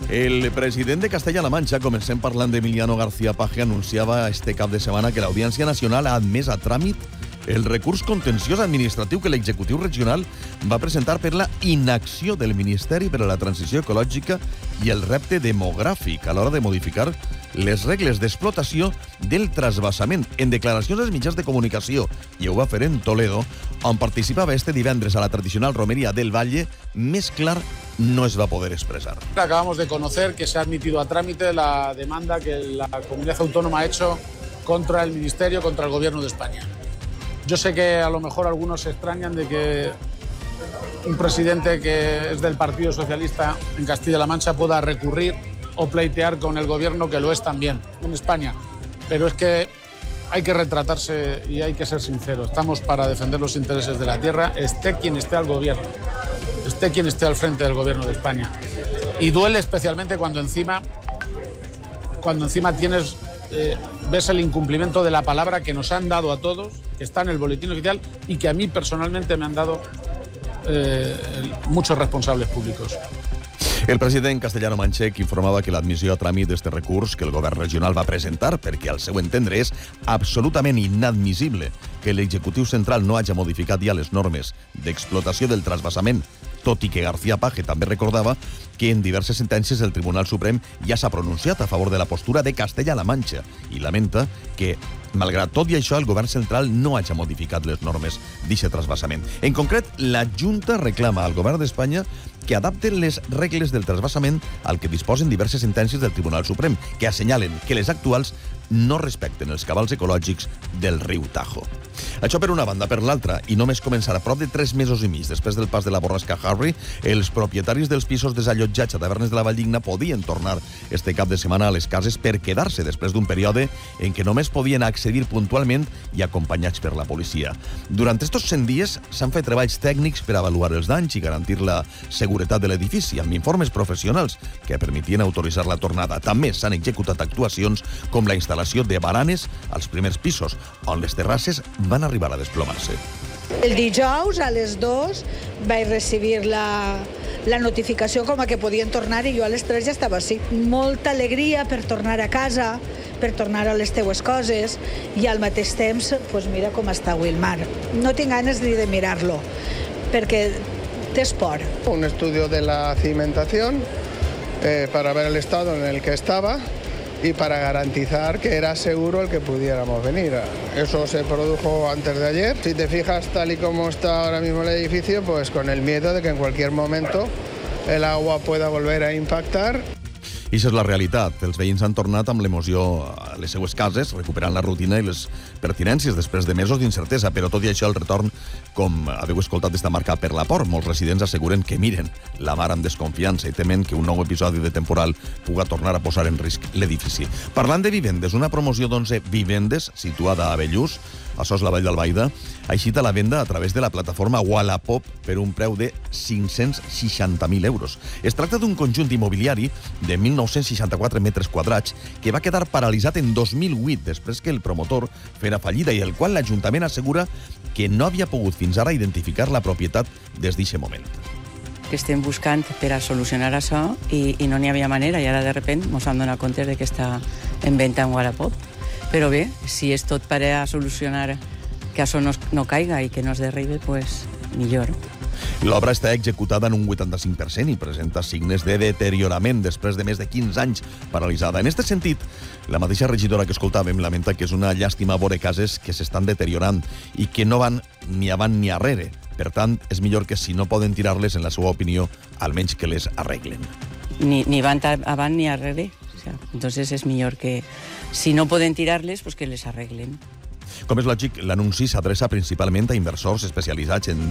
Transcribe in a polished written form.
El president de Castella-La Manxa, comencem parlant d'Emiliano García Paje, anunciava este cap de setmana que l'Audiència Nacional ha admès a tràmit el recurs contenciós administratiu que l'executiu regional va presentar per la inacció del Ministeri per a la Transició Ecològica i el repte demogràfic a l'hora de modificar les regles d'explotació del trasbassament. En declaracions als mitjans de comunicació, i ho va fer en Toledo, on participava este divendres a la tradicional romeria del Valle, més clar no es va poder expresar. Acabamos de conocer que se ha admitido a trámite la demanda que la comunidad autónoma ha hecho contra el Ministerio, contra el Gobierno de España. Yo sé que a lo mejor algunos se extrañan de que un presidente que es del Partido Socialista en Castilla-La Mancha pueda recurrir o pleitear con el gobierno, que lo es también en España. Pero es que hay que retratarse y hay que ser sincero. Estamos para defender los intereses de la tierra, esté quien esté al gobierno, esté quien esté al frente del gobierno de España. Y duele especialmente cuando encima tienes... ves el incumplimiento de la palabra que nos han dado a todos, que está en el boletín oficial y que a mí personalmente me han dado muchos responsables públicos. El president castellano-manxec informava que l'admissió a tràmit d'este recurs que el govern regional va presentar, perquè al seu entendre és absolutament inadmissible que l'executiu central no hagi modificat ja les normes d'explotació del trasbassament, tot i que García Paje també recordava que en diverses sentències el Tribunal Suprem ja s'ha pronunciat a favor de la postura de Castella-La Manxa i lamenta que, malgrat tot i això, el govern central no hagi modificat les normes d'aquest trasbassament. En concret, la Junta reclama al govern d'Espanya que adapten les regles del trasbassament al que disposen diverses sentències del Tribunal Suprem, que assenyalen que les actuals no respecten els cabals ecològics del riu Tajo. Això per una banda. Per l'altra, i només començar a prop de 3 mesos i mig després del pas de la borrasca Harry, els propietaris dels pisos desallotjats a Tavernes de la Valldigna podien tornar este cap de setmana a les cases per quedar-se després d'un període en què només podien accedir puntualment i acompanyats per la policia. Durant estos 100 dies s'han fet treballs tècnics per avaluar els danys i garantir la seguretat de l'edifici, amb informes professionals que permetien autoritzar la tornada. També s'han executat actuacions com la instal·lació de baranes als primers pisos, on les terrasses van arribar a desplomar-se. El dijous a les 2 vaig recibir la notificació com a que podien tornar i jo a les 3 ja estava així. Molta alegria per tornar a casa, per tornar a les teues coses i al mateix temps, pues mira com està avui el mar. No tinc ganes ni de mirar-lo, perquè tens por. Un estudio de la cimentación para ver el estado en el que estaba y para garantizar que era seguro el que pudiéramos venir. Eso se produjo antes de ayer. Si te fijas, tal y como está ahora mismo el edificio, pues con el miedo de que en cualquier momento el agua pueda volver a impactar. I això és la realitat. Els veïns han tornat amb l'emoció a les seues cases, recuperant la rutina i les pertinències després de mesos d'incertesa, però tot i això el retorn, com haveu escoltat, està marcat per la por. Molts residents asseguren que miren la mar amb desconfiança i temen que un nou episodi de temporal puga tornar a posar en risc l'edifici. Parlant de vivendes, una promoció d'11 vivendes situada a Bellús, a Sos la Vall d'Albaida, ha eixit a la venda a través de la plataforma Wallapop per un preu de 560.000 euros. Es tracta d'un conjunt immobiliari de 1.964 metres quadrats que va quedar paralitzat en 2008 després que el promotor fera fallida i el qual l'Ajuntament assegura que no havia pogut fins ara identificar la propietat des d'aquest moment. Que estem buscant per a solucionar això i no n'hi havia manera i ara de sobte ens hem donat compte que està en venda en Wallapop. Però bé, si és tot per a solucionar que això no caiga i que no es derribe, pues millor. L'obra està executada en un 85% i presenta signes de deteriorament després de més de 15 anys paralitzada. En aquest sentit, la mateixa regidora que escoltàvem lamenta que és una llàstima veure cases que s'estan deteriorant i que no van ni avant ni arrere. Per tant, és millor que si no poden tirar-les, en la seva opinió, almenys que les arreglen. Ni van avant ni arrere. Entonces es millor que, si no poden tirar-les, pues que les arreglen. Com és lògic, l'anunci s'adreça principalment a inversors especialitzats en